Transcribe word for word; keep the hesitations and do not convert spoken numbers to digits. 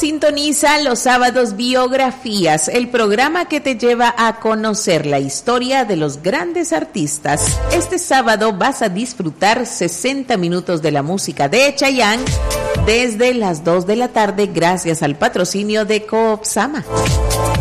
Sintoniza los sábados Biografías, el programa que te lleva a conocer la historia de los grandes artistas. Este sábado vas a disfrutar sesenta minutos de la música de Chayanne desde las dos de la tarde gracias al patrocinio de Coopsama.